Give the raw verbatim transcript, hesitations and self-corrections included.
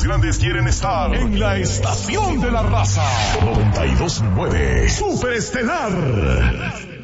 grandes quieren estar en la estación de la raza. noventa y dos punto nueve Superestelar.